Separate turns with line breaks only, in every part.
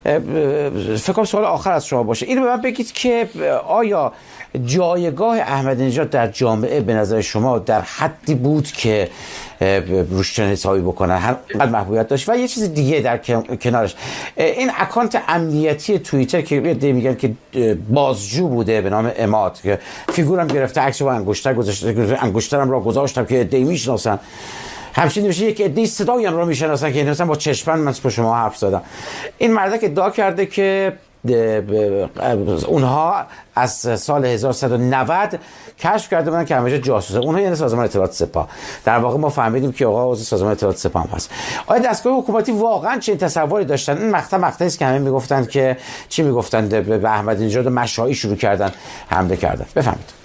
فکر کنم سوال آخر از شما باشه. اینو به من بگید که آیا جایگاه احمدی نژاد در جامعه به نظر شما در حدی بود که روش چنین حسابی بکنن، هر محبوبیت داشت؟ و یه چیز دیگه در کنارش، این اکانت امنیتی توییتر که میگن که بازجو بوده به نام عماد که فیگورم گرفته، عکسو با انگشتر گذاشته، انگشترم را گذاشتم که عده‌ای میشناسن، همچنین نمیشه یک عده‌ای صدایی هم رو میشناسن که مثلا با چشمن من با شما حرف زدم. این مردک ادعا کرده که اونها از سال 1190 کشف کرده بودن که همه جاسوسه. اونها یعنی سازمان اطلاعات سپاه. در واقع ما فهمیدیم که آقا عضو سازمان اطلاعات سپاه هم هست. آیا دستگاه حکومتی واقعا چه تصوری داشتن؟ این مقطعی است که همه میگفتن که چی میگفتن، به احمدی نژاد مشائی شروع کردن حمله کردن. بفهمید.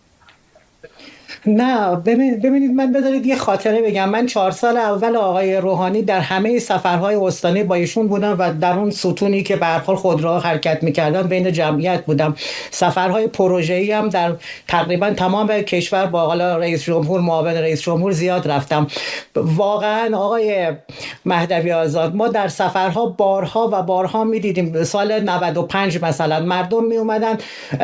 نه ببینید من بذارید یه خاطره بگم. من 4 سال اول آقای روحانی در همه سفرهای استانی با ایشون بودم و در اون ستونی که به هر حال خودرو حرکت می‌کردن بین جمعیت بودم. سفرهای پروژه‌ای هم در تقریبا تمام کشور با حالا رئیس جمهور، معاون رئیس جمهور زیاد رفتم. واقعا آقای مهدوی آزاد ما در سفرها بارها و بارها می‌دیدیم. سال 95 مثلا مردم می اومدن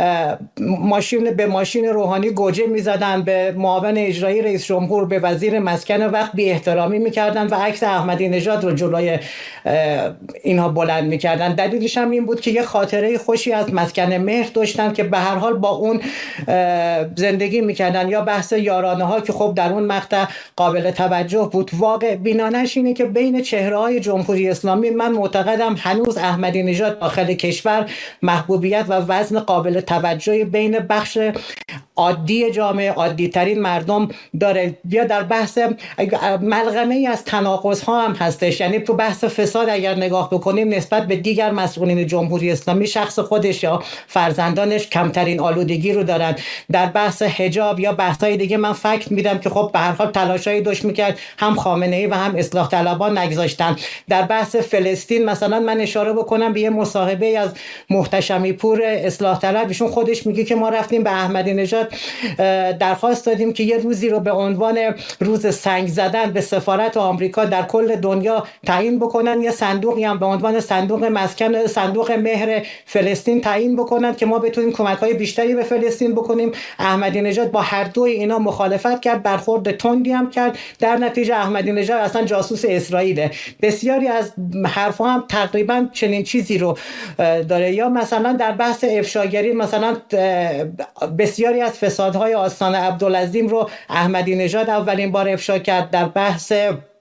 به ماشین روحانی گوجه می‌زدن، به معاون اجرایی رئیس جمهور، به وزیر مسکن وقت بی احترامی میکردن و عکس احمدی نژاد رو جلوی اینها بلند میکردن. دلیلش هم این بود که یه خاطره خوشی از مسکن مهر داشتن که به هر حال با اون زندگی میکردن. یا بحث یارانه ها که خب در اون مقطع قابل توجه بود. واقع بینانش اینه که بین چهره‌های جمهوری اسلامی من معتقدم هنوز احمدی نژاد داخل کشور محبوبیت و وزن قابل توجهی بین بخش عادی جامعه، عادی ترین مردم داره. یا در بحث ملغمه ای از تناقض ها هم هستش. یعنی تو بحث فساد اگر نگاه بکنیم نسبت به دیگر مسئولین جمهوری اسلامی شخص خودش یا فرزندانش کمترین آلودگی رو دارن. در بحث حجاب یا بحث‌های دیگه من فکت میدم که خب به هر حال تلاشایی داشت میکرد هم خامنه‌ای و هم اصلاح طلبان نگذاشتن. در بحث فلسطین مثلا من اشاره بکنم به یه مصاحبه از محتشمی پور اصلاح طلب. ایشون خودش میگه که ما رفتیم به احمدی نژاد درخواست دادیم که یه روزی رو به عنوان روز سنگ زدن به سفارت آمریکا در کل دنیا تعیین بکنن، یه صندوقی هم به عنوان صندوق مسکن، صندوق مهر فلسطین تعیین بکنن که ما بتونیم کمک‌های بیشتری به فلسطین بکنیم. احمدی نژاد با هر دوی اینا مخالفت کرد، برخورد تندی هم کرد. در نتیجه احمدی نژاد اصلا جاسوس اسرائیله. بسیاری از حرفا هم تقریبا چنین چیزی رو داره. یا مثلا در بحث افشاگری مثلا بسیاری از فسادهای آستان عبدالعظیم رو احمدی نژاد اولین بار افشا کرد. در بحث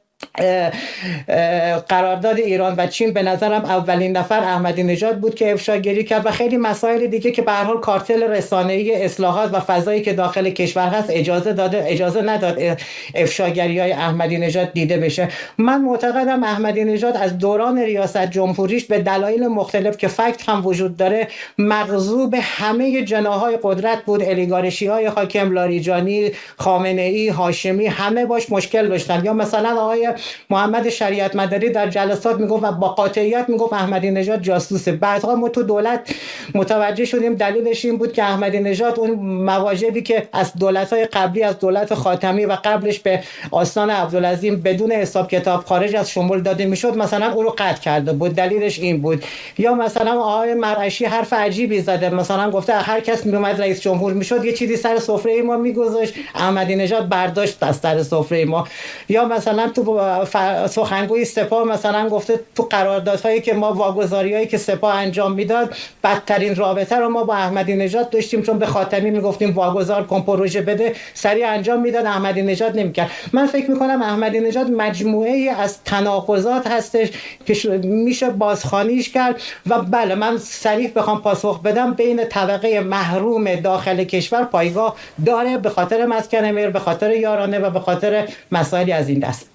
قرارداد ایران و چین به نظرم اولین نفر احمدی نژاد بود که افشاگری کرد و خیلی مسائل دیگه که به هر حال کارتل رسانه‌ای اصلاحات و فضایی که داخل کشور هست اجازه نداد افشاگری‌های احمدی نژاد دیده بشه. من معتقدم احمدی نژاد از دوران ریاست جمهوریش به دلایل مختلف که فکت هم وجود داره مغصوب همه جناح‌های قدرت بود. الیگارشی‌های حاکم، لاریجانی، خامنه‌ای، هاشمی، همه باش مشکل داشتن. یا مثلا آقای محمد شریعت مداری در جلسات میگفت و با قاطعیت میگفت احمدی نژاد جاسوسه. بعدها ما تو دولت متوجه شدیم دلیلش این بود که احمدی نژاد اون مواجبی که از دولت‌های قبلی، از دولت خاتمی و قبلش به آستان عبدالعظیم بدون حساب کتاب خارج از شمول داده میشد، مثلا اون رو قطع کرده بود. دلیلش این بود. یا مثلا آقای مرعشی حرف عجیبی زده، مثلا گفته هر کس میومد رئیس جمهور میشد یه چیزی سر سفره ما میگذاشت، احمدی نژاد برداشت از سر سفره ما. یا مثلا تو سخنگوی سپاه مثلا گفته تو قراردادهایی که ما، واگذاریایی که سپاه انجام میداد، بدترین رابطه رو ما با احمدی نژاد داشتیم، چون به خاتمی میگفتیم واگذار کن پروژه بده، سریع انجام میداد، احمدی نژاد نمیکرد. من فکر میکنم احمدی نژاد مجموعه ای از تناقضات هستش که میشه بازخوانیش کرد. و بله من صریح بخوام پاسخ بدم، بین طبقه محروم داخل کشور پایگاه داره به خاطر مسکن مهر، به خاطر یارانه و به خاطر مسائلی از این دست.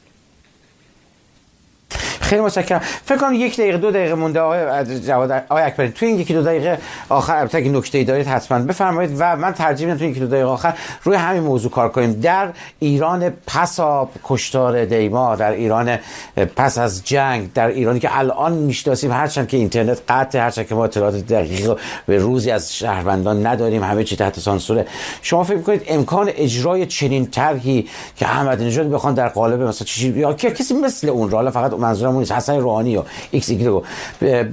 خیلی متشکرم. فکر کنم 1 دقیقه 2 دقیقه مونده آقای اکبری. تو این 1-2 دقیقه آخر البته اگه نکته‌ای دارید حتما بفرمایید و من ترجیح میدم تو این 1-2 دقیقه آخر روی همین موضوع کار کنیم. در ایران پس از کشتار دیما، در ایران پس از جنگ، در ایرانی که الان میشناسیم، هرچند که اینترنت قطع، هرچند که ما اطلاعات دقیق به روزی از شهروندان نداریم، همه چی تحت سانسوره، شما فکر می‌کنید امکان اجرای چنین طرحی که احمدی نژاد بخوان در قالب مثلا یا کسی مثل اون، حالا فقط منظورم نیست، حسن روحانی یا ایکس ایگرگ